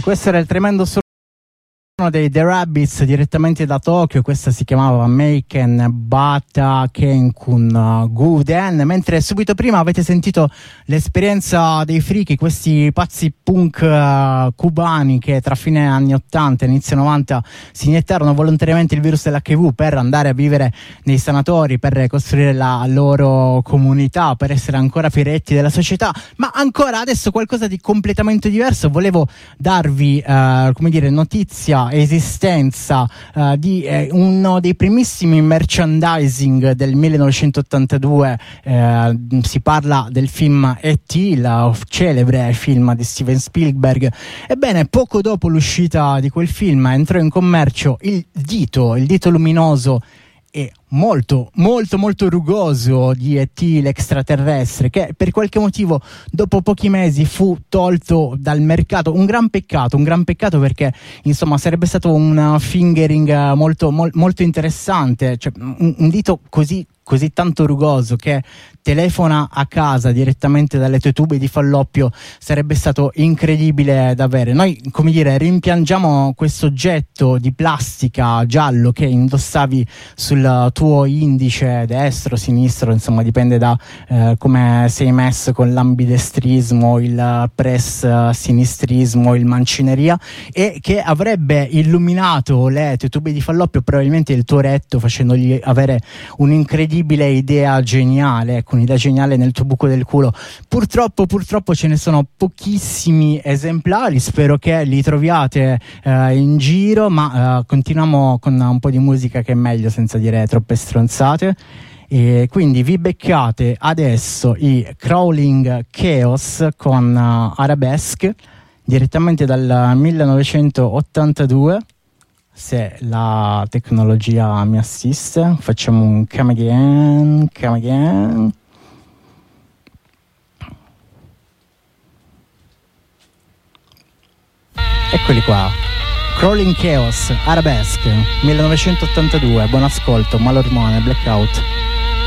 Questo era il tremendo suono dei The Rabbits direttamente da Tokyo. Questa si chiamava Meiken Bata Kenkun Guden, mentre subito prima avete sentito l'esperienza dei Friki, questi pazzi punk cubani che tra fine anni 80 e inizio 90 si iniettarono volontariamente il virus dell'HIV per andare a vivere nei sanatori, per costruire la loro comunità, per essere ancora piretti della società. Ma ancora adesso qualcosa di completamente diverso. Volevo darvi notizia, esistenza di uno dei primissimi merchandising del 1982. Si parla del film E.T., il celebre film di Steven Spielberg. Ebbene, poco dopo l'uscita di quel film entrò in commercio il dito luminoso e molto rugoso di E.T. l'extraterrestre, che per qualche motivo dopo pochi mesi fu tolto dal mercato. Un gran peccato, perché insomma sarebbe stato un fingering molto interessante, cioè un dito così tanto rugoso che telefona a casa direttamente dalle tue tube di falloppio sarebbe stato incredibile da avere. Noi, rimpiangiamo questo oggetto di plastica giallo che indossavi sul tuo indice destro, sinistro, insomma dipende da come sei messo con l'ambidestrismo, il press sinistrismo, il mancineria, e che avrebbe illuminato le tue tube di falloppio, probabilmente il tuo retto, facendogli avere un'incredibile idea geniale, un'idea geniale nel tuo buco del culo. Purtroppo ce ne sono pochissimi esemplari, spero che li troviate in giro, ma continuiamo con un po' di musica che è meglio, senza dire troppe stronzate. E quindi vi beccate adesso i Crawling Chaos con Arabesque direttamente dal 1982. Se la tecnologia mi assiste, facciamo un come again. Eccoli qua, Crawling Chaos, Arabesque, 1982, buon ascolto, Malormone, Blackout.